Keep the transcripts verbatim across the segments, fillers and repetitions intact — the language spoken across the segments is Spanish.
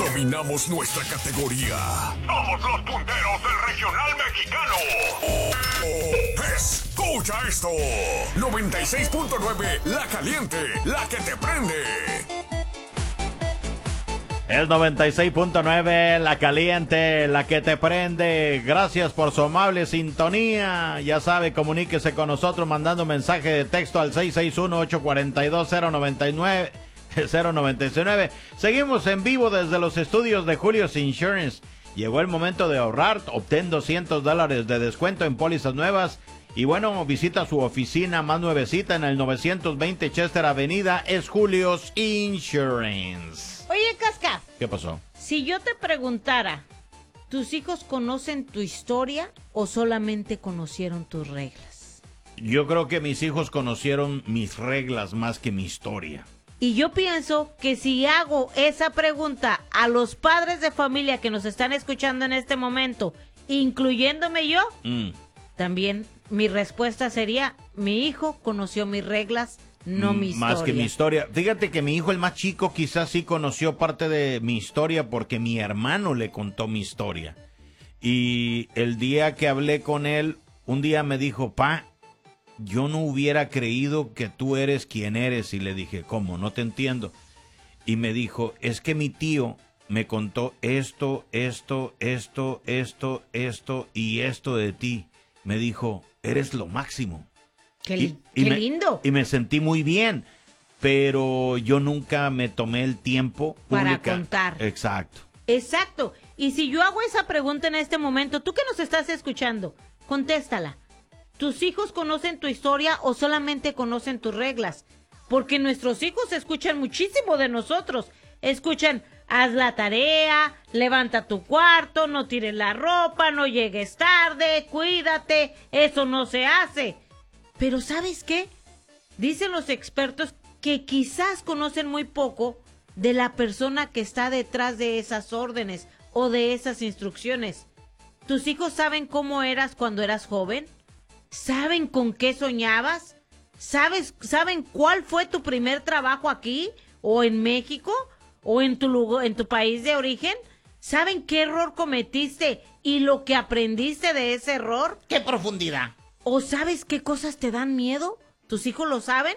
Dominamos nuestra categoría. Somos los punteros del regional mexicano. Oh, oh, escucha esto. noventa y seis punto nueve, La Caliente, la que te prende. El noventa y seis punto nueve, La Caliente, la que te prende. Gracias por su amable sintonía. Ya sabe, comuníquese con nosotros mandando mensaje de texto al seis seis uno, ocho cuatro dos, cero nueve nueve. cero nueve nueve. Seguimos en vivo desde los estudios de Julio's Insurance. Llegó el momento de ahorrar. Obtén doscientos dólares de descuento en pólizas nuevas. Y bueno, visita su oficina más nuevecita en el novecientos veinte Chester Avenida. Es Julio's Insurance. Oye, Casca. ¿Qué pasó? Si yo te preguntara, ¿tus hijos conocen tu historia o solamente conocieron tus reglas? Yo creo que mis hijos conocieron mis reglas más que mi historia. Y yo pienso que si hago esa pregunta a los padres de familia que nos están escuchando en este momento, incluyéndome yo, mm. también mi respuesta sería, mi hijo conoció mis reglas, no mm, mi historia. Más que mi historia. Fíjate que mi hijo, el más chico, quizás sí conoció parte de mi historia porque mi hermano le contó mi historia. Y el día que hablé con él, un día me dijo, pa, yo no hubiera creído que tú eres quien eres. Y le dije, ¿cómo? No te entiendo. Y me dijo, es que mi tío me contó esto, esto, esto, esto, esto y esto de ti. Me dijo, eres lo máximo. Qué, y, y qué me, lindo. Y me sentí muy bien, pero yo nunca me tomé el tiempo para publica. contar. Exacto. Exacto. Y si yo hago esa pregunta en este momento, tú que nos estás escuchando, contéstala. ¿Tus hijos conocen tu historia o solamente conocen tus reglas? Porque nuestros hijos escuchan muchísimo de nosotros. Escuchan, haz la tarea, levanta tu cuarto, no tires la ropa, no llegues tarde, cuídate, eso no se hace. Pero ¿sabes qué? Dicen los expertos que quizás conocen muy poco de la persona que está detrás de esas órdenes o de esas instrucciones. ¿Tus hijos saben cómo eras cuando eras joven? ¿Saben con qué soñabas? ¿Sabes, ¿Saben cuál fue tu primer trabajo aquí? ¿O en México? ¿O en tu lugar, en tu país de origen? ¿Saben qué error cometiste y lo que aprendiste de ese error? ¡Qué profundidad! ¿O sabes qué cosas te dan miedo? ¿Tus hijos lo saben?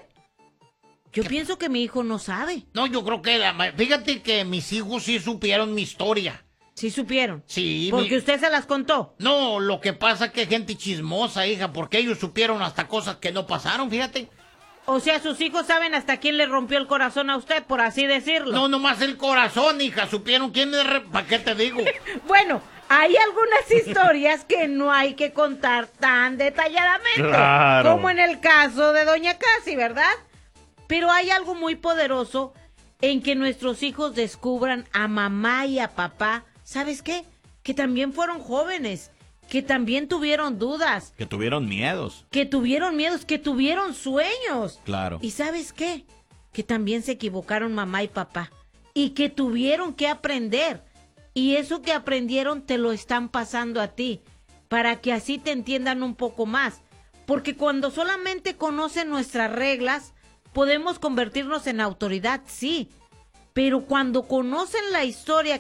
Yo pienso que mi hijo no sabe. No, yo creo que... Fíjate que mis hijos sí supieron mi historia. ¿Sí supieron? Sí. ¿Porque mi... usted se las contó? No, lo que pasa es que gente chismosa, hija, porque ellos supieron hasta cosas que no pasaron, fíjate. O sea, sus hijos saben hasta quién le rompió el corazón a usted, por así decirlo. No, nomás el corazón, hija, supieron quién le... Re... ¿Para qué te digo? Bueno, hay algunas historias que no hay que contar tan detalladamente. Claro. Como en el caso de Doña Casi, ¿verdad? Pero hay algo muy poderoso en que nuestros hijos descubran a mamá y a papá. ¿Sabes qué? Que también fueron jóvenes, que también tuvieron dudas. Que tuvieron miedos. Que tuvieron miedos, que tuvieron sueños. Claro. ¿Y sabes qué? Que también se equivocaron mamá y papá. Y que tuvieron que aprender. Y eso que aprendieron te lo están pasando a ti. Para que así te entiendan un poco más. Porque cuando solamente conocen nuestras reglas, podemos convertirnos en autoridad, sí. Pero cuando conocen la historia